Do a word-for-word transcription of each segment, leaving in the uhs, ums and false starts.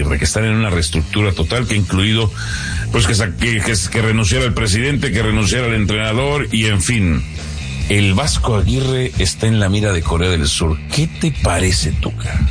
Aguirre, que están en una reestructura total, que ha incluido, pues, que, que, que, que renunciara el presidente, que renunciara el entrenador, y en fin, el Vasco Aguirre está en la mira de Corea del Sur. ¿Qué te parece, Tuca?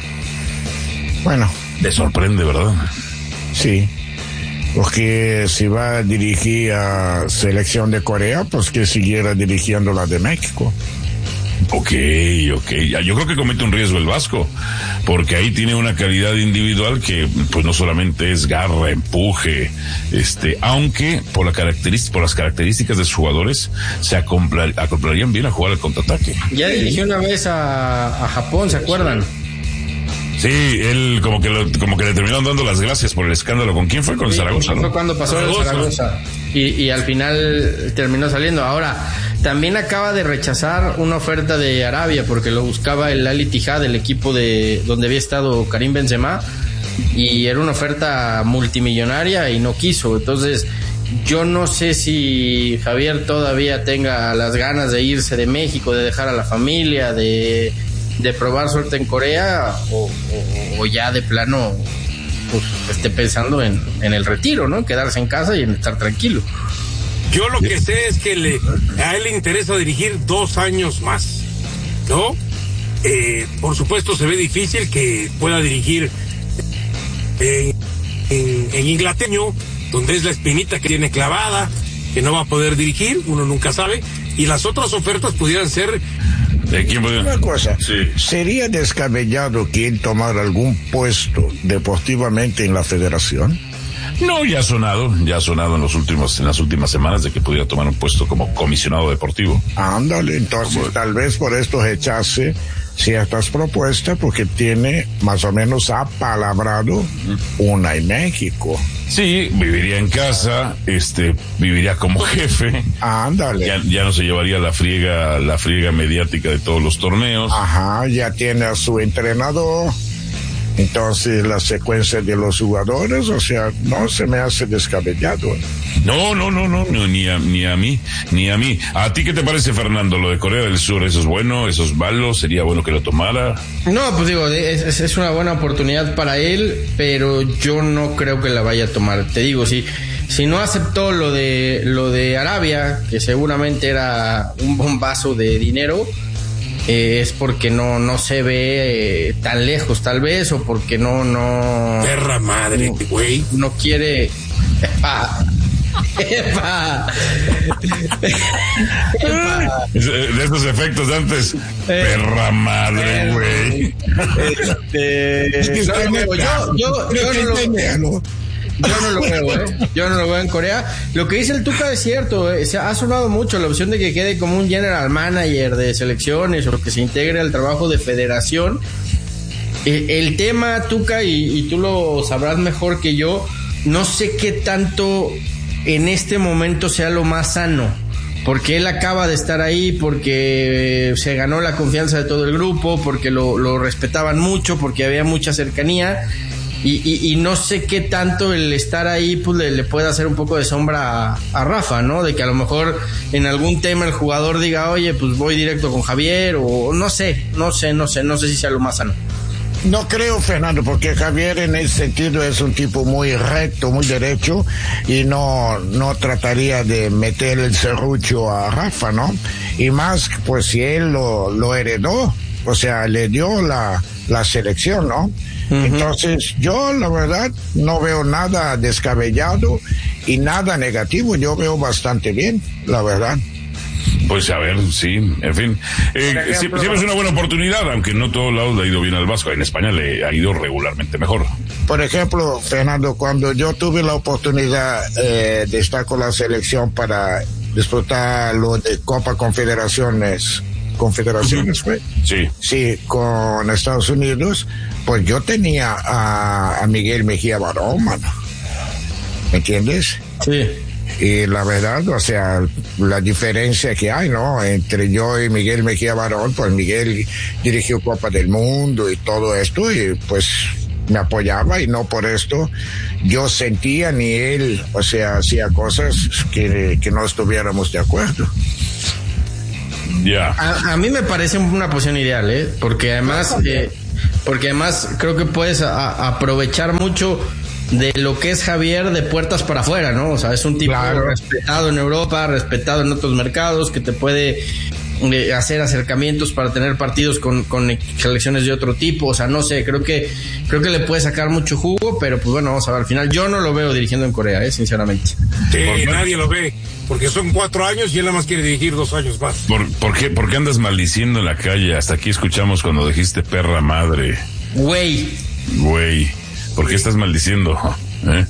Bueno. Te sorprende, ¿verdad? Sí. Porque si va a dirigir a selección de Corea, pues que siguiera dirigiendo la de México. Ok, ok. Yo creo que comete un riesgo el Vasco, porque ahí tiene una calidad individual que, pues, no solamente es garra, empuje, este, aunque por la característica, por las características de sus jugadores, se acompla, acoplarían bien a jugar al contraataque. Ya dirigió una vez a, a Japón, ¿se acuerdan? Sí, él como que lo, como que le terminaron dando las gracias por el escándalo. ¿Con quién fue? Con sí, Zaragoza, ¿no? Fue cuando pasó el Zaragoza. Y, y al final terminó saliendo. Ahora, también acaba de rechazar una oferta de Arabia porque lo buscaba el Al Ittihad, el equipo de donde había estado Karim Benzema, y era una oferta multimillonaria y no quiso. Entonces, yo no sé si Javier todavía tenga las ganas de irse de México, de dejar a la familia, de... de probar suerte en Corea, o, o, o ya de plano pues esté pensando en, en el retiro, ¿no? Quedarse en casa y en estar tranquilo. Yo lo que sé es que le, a él le interesa dirigir dos años más, ¿no? Eh, por supuesto se ve difícil que pueda dirigir en, en, en Inglaterra, donde es la espinita que tiene clavada, que no va a poder dirigir, uno nunca sabe, y las otras ofertas pudieran ser... ¿De quién puede? Una cosa, sí. ¿Sería descabellado que él tomara algún puesto deportivamente en la federación? No, ya ha sonado, ya ha sonado en los últimos, en las últimas semanas de que pudiera tomar un puesto como comisionado deportivo. Ándale, entonces como... tal vez por esto rechace ciertas propuestas, porque tiene más o menos apalabrado uh-huh. una en México. Sí, viviría en casa, este, viviría como jefe. Ándale. Ya, ya no se llevaría la friega, la friega mediática de todos los torneos. Ajá, ya tiene a su entrenador. Entonces, la secuencia de los jugadores, o sea, no se me hace descabellado. No, no, no, no, no, ni a, ni a mí, ni a mí. ¿A ti qué te parece, Fernando, lo de Corea del Sur? ¿Eso es bueno? ¿Eso es malo? ¿Sería bueno que lo tomara? No, pues digo, es, es una buena oportunidad para él, pero yo no creo que la vaya a tomar. Te digo, si, si no aceptó lo de, lo de Arabia, que seguramente era un bombazo de dinero, Eh, es porque no no se ve eh, tan lejos, tal vez, o porque no no perra madre, güey, no, no quiere. ¡Epa! ¡Epa! ¡Epa! De estos efectos de antes, eh, perra madre, güey. Este, es que no lo veo. Yo, yo, yo no lo veo. Yo no lo veo, ¿eh? Yo no lo veo en Corea. Lo que dice el Tuca es cierto, ¿eh? Se ha sonado mucho la opción de que quede como un general manager de selecciones o que se integre al trabajo de federación. Eh, el tema, Tuca, y, y tú lo sabrás mejor que yo, no sé qué tanto en este momento sea lo más sano, porque él acaba de estar ahí, porque se ganó la confianza de todo el grupo, porque lo, lo respetaban mucho, porque había mucha cercanía. Y, y, y no sé qué tanto el estar ahí pues le, le puede hacer un poco de sombra a, a Rafa, ¿no? De que a lo mejor en algún tema el jugador diga, oye, pues voy directo con Javier, o no sé, no sé, no sé, no sé si sea lo más sano. No creo, Fernando, porque Javier en ese sentido es un tipo muy recto, muy derecho, y no, no trataría de meter el serrucho a Rafa, ¿no? Y más, pues si él lo, lo heredó, o sea, le dio la, la selección, ¿no? Uh-huh. Entonces, yo la verdad no veo nada descabellado y nada negativo, yo veo bastante bien, la verdad. Pues a ver, sí, en fin. Eh, ejemplo, siempre, siempre es una buena oportunidad, aunque no todos lados le ha ido bien al Vasco. En España le ha ido regularmente mejor. Por ejemplo, Fernando, cuando yo tuve la oportunidad eh, de estar con la selección para disfrutar lo de Copa Confederaciones, Confederaciones fue, sí, sí, con Estados Unidos, pues yo tenía a, a Miguel Mejía Barón, mano. ¿Me entiendes? Sí. Y la verdad, o sea, la diferencia que hay, ¿no? Entre yo y Miguel Mejía Barón, pues Miguel dirigió Copa del Mundo y todo esto, y pues me apoyaba, y no por esto yo sentía ni él, o sea, hacía cosas que, que no estuviéramos de acuerdo. Ya. A, a mí me parece una posición ideal, ¿eh? Porque además, eh, porque además creo que puedes a, a aprovechar mucho de lo que es Javier de puertas para afuera, ¿no? O sea, es un tipo claro. respetado en Europa, respetado en otros mercados, que te puede eh, hacer acercamientos para tener partidos con, con selecciones de otro tipo. O sea, no sé, creo que creo que le puede sacar mucho jugo, pero pues bueno, vamos a ver. Al final yo no lo veo dirigiendo en Corea, eh, sinceramente. Sí, nadie lo ve, porque son cuatro años y él nada más quiere dirigir dos años más. ¿Por, por, qué, ¿Por qué andas maldiciendo en la calle? Hasta aquí escuchamos cuando dijiste perra madre. Güey. Güey. ¿Por qué estás maldiciendo? ¿Eh?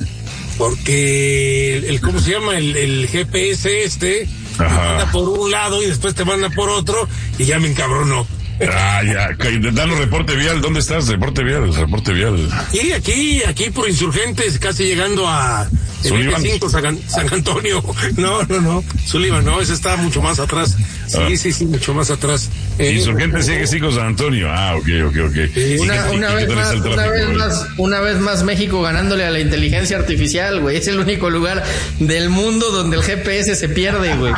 Porque el, el ¿cómo se llama? El, el G P S este te manda por un lado y después te manda por otro y ya me encabronó. Ah, ya, danos reporte vial. ¿Dónde estás? Reporte vial, reporte vial. Y aquí, aquí por Insurgentes, casi llegando a el cinco, San, San Antonio. No, no, no, Sullivan, no, ese está mucho más atrás. Sí, ah. sí, sí, mucho más atrás. Eh, Insurgentes sigue sí con San Antonio. Ah, ok, ok, ok. Eh, una, qué, una, vez más, tráfico, una, vez más, una vez más México ganándole a la inteligencia artificial, güey. Es el único lugar del mundo donde el G P S se pierde, güey.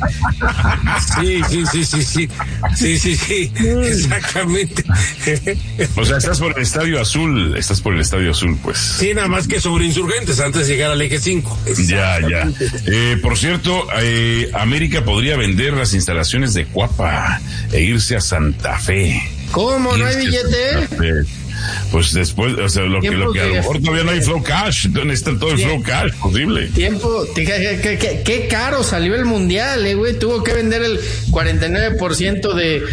Sí, sí, sí, sí, sí. Sí, sí, sí. Exactamente. O sea, estás por el Estadio Azul, estás por el Estadio Azul, pues. Sí, nada más que sobre Insurgentes antes de llegar al eje cinco. Ya, ya. Eh, por cierto, eh, América podría vender las instalaciones de Cuapa e irse a Santa Fe. ¿Cómo? ¿No hay billete? Pues después, o sea, lo que, lo que a lo mejor todavía no hay flow cash, ¿dónde está todo el flow cash posible? Tiempo, qué, qué, qué, qué caro salió el mundial, eh, güey, tuvo que vender el cuarenta y nueve por ciento de,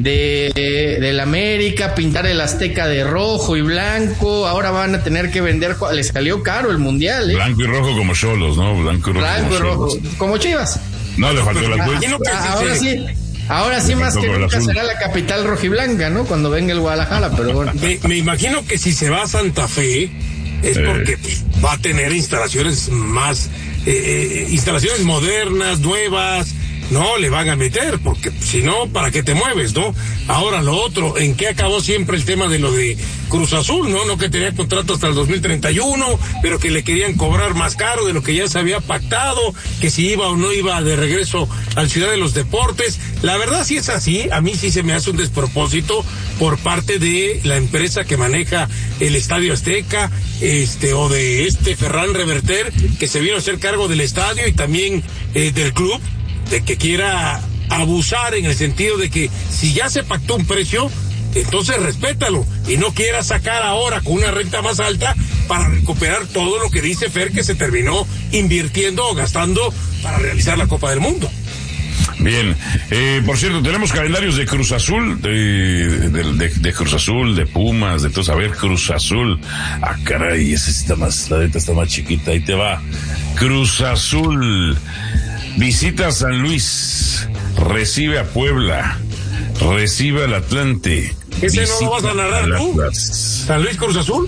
de, del América, pintar el Azteca de rojo y blanco, ahora van a tener que vender, les salió caro el mundial, eh. Blanco y rojo como Xolos, ¿no? Blanco y rojo. Blanco y rojo, como Chivas. No, le faltó la cuenta. Ahora sí. Ahora sí, más que nunca será la capital rojiblanca, ¿no? Cuando venga el Guadalajara, pero bueno. Me, me imagino que si se va a Santa Fe es porque eh. pues, va a tener instalaciones más, eh, instalaciones modernas, nuevas, no le van a meter, porque si no, ¿para qué te mueves, no? Ahora lo otro, ¿en qué acabó siempre el tema de lo de Cruz Azul, no? No que tenía contrato hasta el dos mil treinta y uno, pero que le querían cobrar más caro de lo que ya se había pactado, que si iba o no iba de regreso al Ciudad de los Deportes. La verdad, si es así, a mí sí se me hace un despropósito por parte de la empresa que maneja el Estadio Azteca, este, o de este Ferran Reverter, que se vino a hacer cargo del estadio y también eh, del club, de que quiera abusar en el sentido de que si ya se pactó un precio, entonces respétalo y no quiera sacar ahora con una renta más alta para recuperar todo lo que dice Fer que se terminó invirtiendo o gastando para realizar la Copa del Mundo. Bien, eh, por cierto, tenemos calendarios de Cruz Azul, de, de, de, de Cruz Azul, de Pumas, de todos. A ver, Cruz Azul. Ah, caray, esa está más, la neta está más chiquita. Ahí te va. Cruz Azul. Visita a San Luis, recibe a Puebla, recibe al Atlante. ¿Ese no lo vas a narrar tú? ¿San Luis Cruz Azul?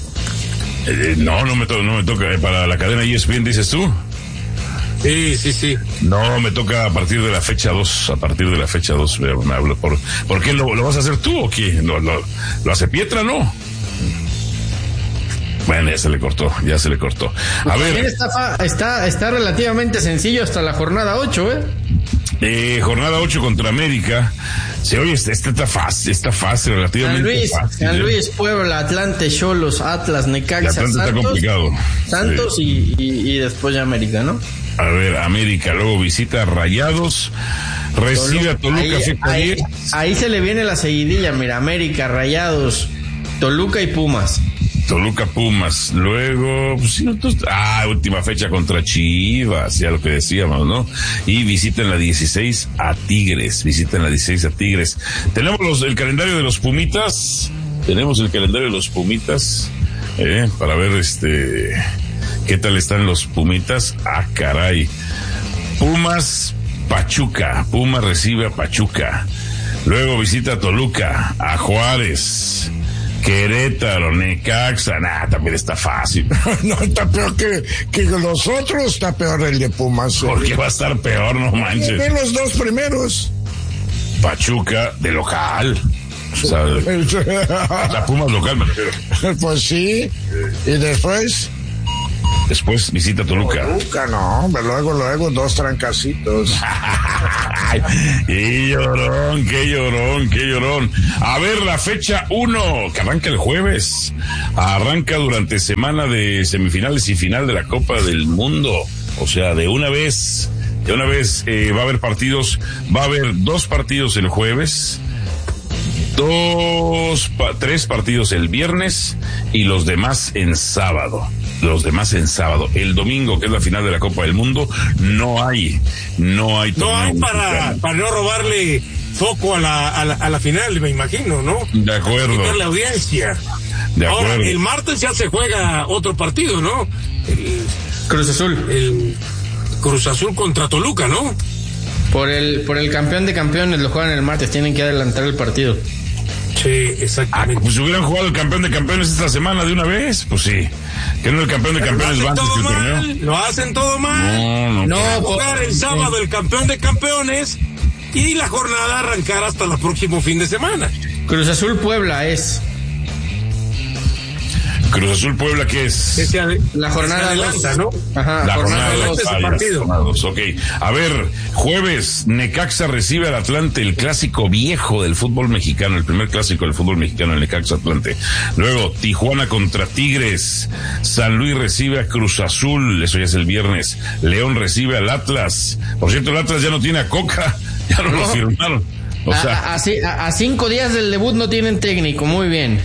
Eh, no, no me, to- no me toca. Eh, para la cadena E S P N, dices tú. Sí, sí, sí. No, me toca a partir de la fecha dos, a partir de la fecha dos. Me, me hablo por, ¿por qué lo, lo vas a hacer tú o qué? ¿Lo, lo, lo hace Pietra, no? Bueno, ya se le cortó, ya se le cortó. A ver. Está, está, está relativamente sencillo hasta la jornada ocho, ¿eh? Eh, jornada ocho contra América. Se oye, este, este está fácil, está fácil, relativamente San Luis, fácil. San Luis, Puebla, Atlante, Xolos, Atlas, Necaxa, Santos. Está complicado. Santos sí. y, y, y después ya América, ¿no? A ver, América, luego visita a Rayados, recibe a Toluca. Ahí, ahí, ahí se le viene la seguidilla, mira, América, Rayados, Toluca y Pumas. Toluca, Pumas, luego, pues, sí, ah, última fecha contra Chivas, ya lo que decíamos, ¿no? Y visitan la dieciséis a Tigres, visitan la dieciséis a Tigres. Tenemos los, el calendario de los Pumitas, tenemos el calendario de los Pumitas, eh, para ver, este, qué tal están los Pumitas. Ah, caray. Pumas, Pachuca, Pumas recibe a Pachuca, luego visita a Toluca, a Juárez, Querétaro, Necaxa, nah, también está fácil. No, está peor que, que los otros, está peor el de Pumas. ¿Por qué va a estar peor, no manches? De los dos primeros. Pachuca, de local. O sea, la Pumas local, me refiero. Pues sí, y después... Después visita Toluca. Toluca, no, luego, luego, dos trancacitos. Qué llorón, qué llorón, qué llorón. A ver, la fecha uno, que arranca el jueves. Arranca durante semana de semifinales y final de la Copa del Mundo. O sea, de una vez, de una vez eh, va a haber partidos, va a haber dos partidos el jueves, dos, pa, tres partidos el viernes y los demás en sábado. Los demás en sábado. El domingo, que es la final de la Copa del Mundo, no hay, no hay. No hay para, para no robarle foco a la, a la, a la final, me imagino, ¿no? De acuerdo. Quitar la audiencia. De Ahora, acuerdo. el martes ya se juega otro partido, ¿no? El, Cruz Azul. El Cruz Azul contra Toluca, ¿no? Por el, por el campeón de campeones lo juegan el martes, tienen que adelantar el partido. Sí, exactamente. Ah, pues hubieran jugado el campeón de campeones esta semana de una vez, pues sí. Que no el campeón de campeones va antes que el torneo. Lo hacen todo mal. No, no. No, a jugar el sábado el campeón de campeones y la jornada arrancar hasta el próximo fin de semana. Cruz Azul Puebla es. Cruz Azul Puebla, ¿qué es? Ese ade- La jornada ese adelanta, dos. ¿no? Ajá, La jornada jornada dos. dos, ese ah, ya, partido. jornada dos, ok. A ver, jueves, Necaxa recibe al Atlante, el clásico viejo del fútbol mexicano, el primer clásico del fútbol mexicano, el Necaxa Atlante. Luego, Tijuana contra Tigres, San Luis recibe a Cruz Azul, eso ya es el viernes. León recibe al Atlas. Por cierto, el Atlas ya no tiene a Coca, ya no, no. lo firmaron. O a, sea, a, a, a cinco días del debut no tienen técnico, muy bien.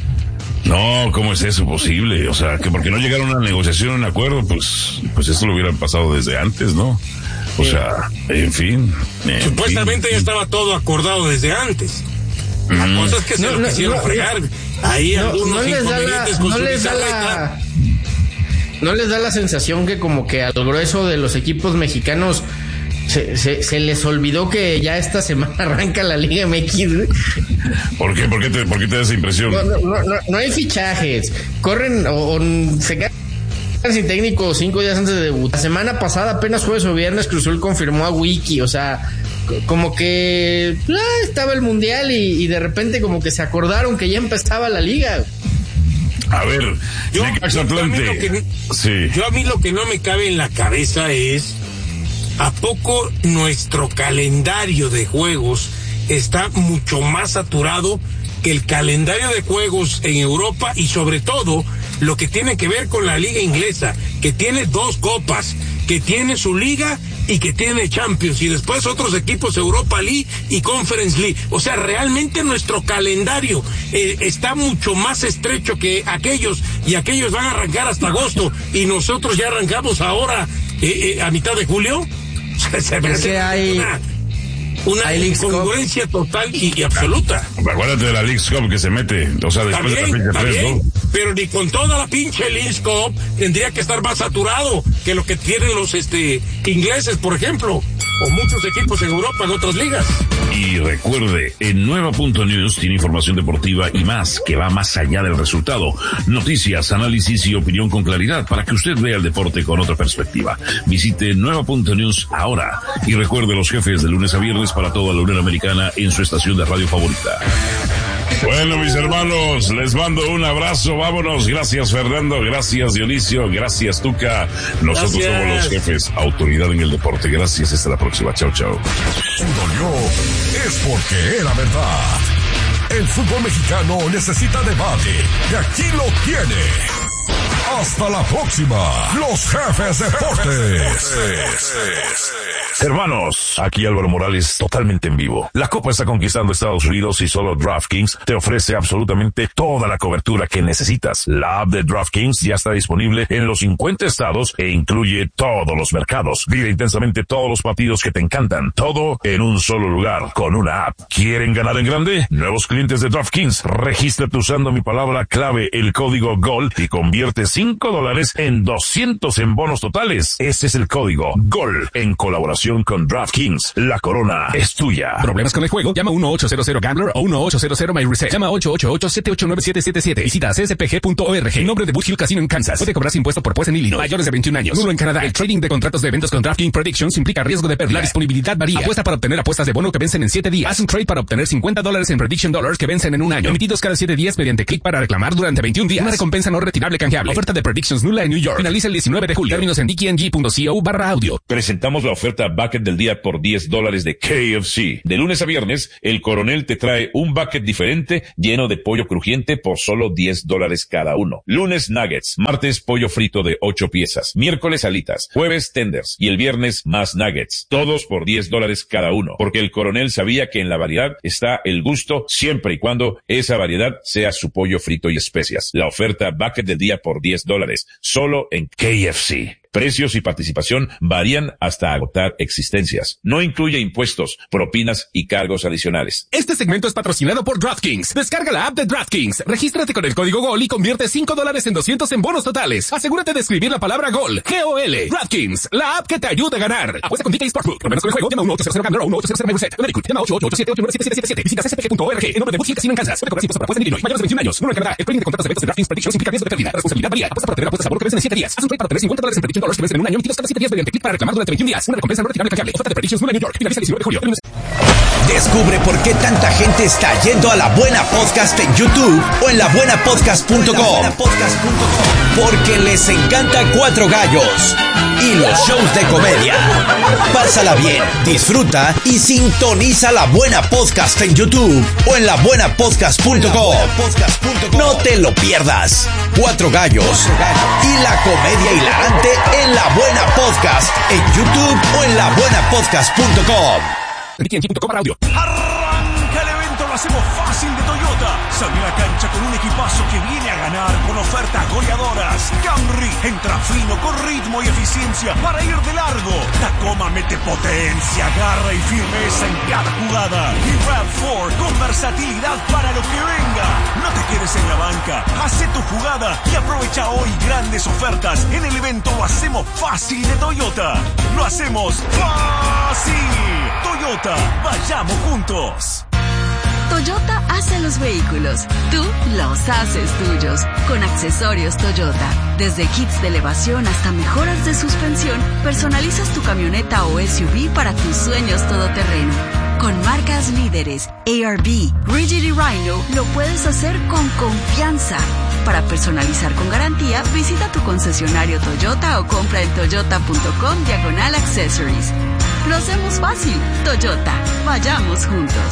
no, ¿cómo es eso posible? O sea, que porque no llegaron a una negociación, a un acuerdo, pues, pues esto lo hubieran pasado desde antes, ¿no? O sí. sea, en fin. En Supuestamente fin. ya estaba todo acordado desde antes. La mm. cosa es que se no, lo no, quisieron no, fregar. Ahí no, algunos no les da la, inconvenientes con no su les da la, no les da la sensación que como que al grueso de los equipos mexicanos Se, se, se les olvidó que ya esta semana arranca la Liga M X. ¿Por qué? ¿Por qué te, por qué te da esa impresión? No, no, no, no hay fichajes. Corren o, o se quedan sin técnico cinco días antes de debut. La semana pasada, apenas jueves o viernes, Cruz Azul confirmó a Wiki. O sea, como que ah, estaba el Mundial y, y de repente como que se acordaron que ya empezaba la Liga. A ver, yo, Necaxa Atlante. Yo, que, sí. yo a mí lo que no me cabe en la cabeza es ¿a poco nuestro calendario de juegos está mucho más saturado que el calendario de juegos en Europa y sobre todo lo que tiene que ver con la liga inglesa, que tiene dos copas, que tiene su liga y que tiene Champions y después otros equipos Europa League y Conference League? O sea, realmente nuestro calendario eh, está mucho más estrecho que aquellos y aquellos van a arrancar hasta agosto y nosotros ya arrancamos ahora eh, eh, a mitad de julio. Se me es que hay una, una incongruencia total y, y absoluta. Acuérdate de la Leagues Cup que se mete, o sea, después también, de la fecha tres, ¿no? Pero ni con toda la pinche Leagues Cup tendría que estar más saturado que lo que tienen los este ingleses, por ejemplo, o muchos equipos en Europa en otras ligas. Y recuerde, en Nueva Punto News tiene información deportiva y más que va más allá del resultado. Noticias, análisis y opinión con claridad para que usted vea el deporte con otra perspectiva. Visite Nueva Punto News ahora y recuerde los jefes de lunes a viernes para toda la Unión Americana en su estación de radio favorita. Bueno, mis hermanos, les mando un abrazo, vámonos. Gracias, Fernando, gracias, Dionisio, gracias, Tuca. Nosotros gracias. Somos los jefes, autoridad en el deporte. Gracias, hasta la próxima. Chao, chao. Si dolió, es porque era verdad. El fútbol mexicano necesita debate y aquí lo tiene. Hasta la próxima, los jefes deportes. Hermanos, aquí Álvaro Morales, totalmente en vivo. La Copa está conquistando Estados Unidos y solo DraftKings te ofrece absolutamente toda la cobertura que necesitas. La app de DraftKings ya está disponible en los cincuenta estados e incluye todos los mercados. Vive intensamente todos los partidos que te encantan. Todo en un solo lugar, con una app. ¿Quieren ganar en grande? Nuevos clientes de DraftKings, regístrate usando mi palabra clave, el código GOL, y convierte cinco dólares en doscientos en bonos totales. Ese es el código GOL, en colaboración con DraftKings. La corona es tuya. ¿Problemas con el juego? Llama uno ocho cero cero Gambler o uno ocho cero cero My Reset. Llama ocho ocho ocho siete ocho nueve siete siete siete. Visita c s p g punto org. En nombre de Boot Hill Casino en Kansas. Puede cobrar impuesto por pues en Illinois. Mayores de veintiún años. Nulo en Canadá. El trading de contratos de eventos con DraftKings Predictions implica riesgo de pérdida. La disponibilidad varía. Apuesta para obtener apuestas de bono que vencen en siete días. Haz un trade para obtener cincuenta dólares en Prediction Dollars que vencen en un año. Emitidos cada siete días mediante clic para reclamar durante veintiún días. Una recompensa no retirable canjeable. Oferta de de Predictions nula en New York. Finaliza el diecinueve de julio. Términos en d k n g punto co barra audio. Presentamos la oferta Bucket del día por diez dólares de K F C. De lunes a viernes, el Coronel te trae un bucket diferente lleno de pollo crujiente por solo diez dólares cada uno. Lunes nuggets, martes pollo frito de ocho piezas, miércoles alitas, jueves tenders y el viernes más nuggets. Todos por diez dólares cada uno. Porque el Coronel sabía que en la variedad está el gusto siempre y cuando esa variedad sea su pollo frito y especias. La oferta Bucket del día por diez dólares, solo en K F C. Precios y participación varían hasta agotar existencias. No incluye impuestos, propinas y cargos adicionales. Este segmento es patrocinado por DraftKings. Descarga la app de DraftKings. Regístrate con el código GOL y convierte cinco dólares en doscientos en bonos totales. Asegúrate de escribir la palabra GOL. G O L. DraftKings. La app que te ayuda a ganar. Apuesta con D K Sportsbook. Problemas con el juego. Llama uno ocho cero cero Gambler o uno ocho cero cero Reset. Llama ocho ocho ocho siete ocho nueve siete siete siete. Visita c s p g punto org. En nombre de Bookie Casino en Kansas. Puede cobrar impuestos por apuesta en Illinois. Mayores de veintiún años. Número en Canadá. El trading de contratos de eventos de DraftKings Predictions implica riesgo de pérdida. Responsabilidad varía. Apuesta para tener apuestas a sabor que vencen en siete días. Haz un trade para tener cincuenta dólares en Prediction Dollars que vencen en un año. Emitidos cada siete días mediante clic para reclamar durante veintiún días. Una recompensa no retirable canjeable. Oferta de Predictions nula en New York. Finaliza el diecinueve de julio. Descubre por qué tanta gente está yendo a La Buena Podcast en YouTube o en la buena podcast punto com. Porque les encanta Cuatro Gallos y los shows de comedia. Pásala bien, disfruta y sintoniza La Buena Podcast en YouTube o en la buena podcast punto com. No te lo pierdas. Cuatro Gallos y la comedia hilarante en La Buena Podcast en YouTube o en la buena podcast punto com. Arranca el evento, lo hacemos fácil de Toyota. Sale a la cancha con un equipazo que viene a ganar con ofertas goleadoras. Camry entra fino con ritmo y eficiencia para ir de largo. Tacoma mete potencia, garra y firmeza en cada jugada. Y RAV cuatro con versatilidad para lo que venga. No te quedes en la banca, hace tu jugada y aprovecha hoy grandes ofertas. En el evento lo hacemos fácil de Toyota. Lo hacemos fácil. Toyota, vayamos juntos. Toyota hace los vehículos, tú los haces tuyos. Con accesorios Toyota, desde kits de elevación hasta mejoras de suspensión, personalizas tu camioneta o S U V para tus sueños todoterreno. Con marcas líderes, A R B, Rigid y Rhino, lo puedes hacer con confianza. Para personalizar con garantía, visita tu concesionario Toyota o compra en toyota punto com diagonal accessories. Lo hacemos fácil. Toyota, vayamos juntos.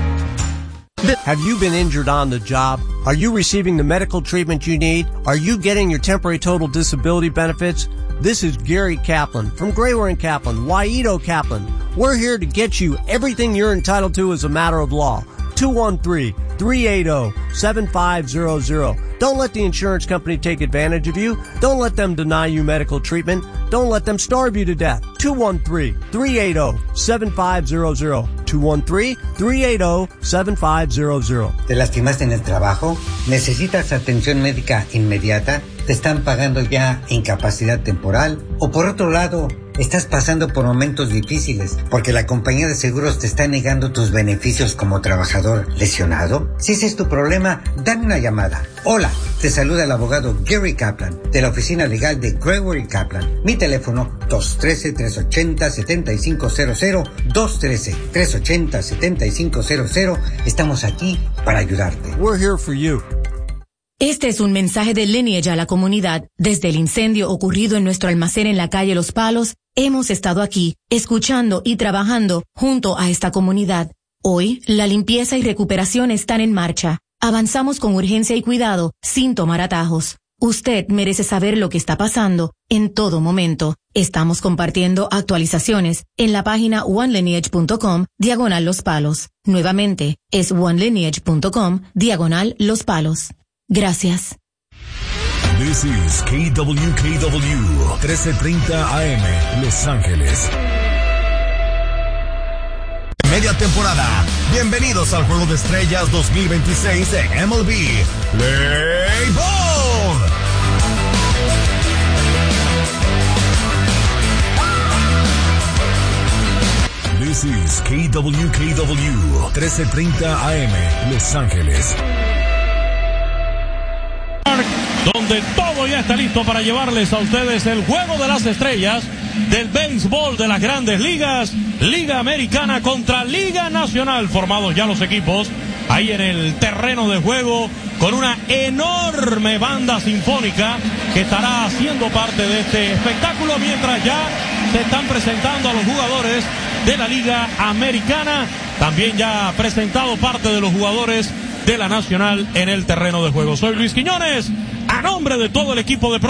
Have you been injured on the job? Are you receiving the medical treatment you need? Are you getting your temporary total disability benefits? This is Gary Kaplan from Grayware and Kaplan, Waito Kaplan. We're here to get you everything you're entitled to as a matter of law. two one three, three eight zero, seven five zero zero. Don't let the insurance company take advantage of you. Don't let them deny you medical treatment. Don't let them starve you to death. two one three, three eight zero, seven five zero zero. two one three, three eight zero, seven five zero zero. ¿Te lastimaste en el trabajo? ¿Necesitas atención médica inmediata? ¿Te están pagando ya incapacidad temporal? O por otro lado, estás pasando por momentos difíciles porque la compañía de seguros te está negando tus beneficios como trabajador lesionado. Si ese es tu problema, dame una llamada. Hola, te saluda el abogado Gary Kaplan de la oficina legal de Grayware y Kaplan. Mi teléfono dos uno tres, tres ocho cero, siete cinco cero cero, dos uno tres, tres ocho cero, siete cinco cero cero. Estamos aquí para ayudarte. We're here for you. Este es un mensaje de Lineage a la comunidad. Desde el incendio ocurrido en nuestro almacén en la calle Los Palos, hemos estado aquí, escuchando y trabajando junto a esta comunidad. Hoy, la limpieza y recuperación están en marcha. Avanzamos con urgencia y cuidado, sin tomar atajos. Usted merece saber lo que está pasando en todo momento. Estamos compartiendo actualizaciones en la página one lineage punto com, diagonal Los Palos. Nuevamente, es one lineage punto com, diagonal Los Palos. Gracias. This is K W K W, trece treinta A M, Los Ángeles. Media temporada. Bienvenidos al Juego de Estrellas dos mil veintiséis de M L B. Play Ball. This is K W K W, trece treinta A M, Los Ángeles. Donde todo ya está listo para llevarles a ustedes el Juego de las Estrellas del béisbol de las Grandes Ligas, Liga Americana contra Liga Nacional, formados ya los equipos. ahí en el terreno de juego con una enorme banda sinfónica que estará haciendo parte de este espectáculo mientras ya se están presentando a los jugadores de la Liga Americana. También ya ha presentado parte de los jugadores de la Nacional en el terreno de juego. Soy Luis Quiñones, a nombre de todo el equipo de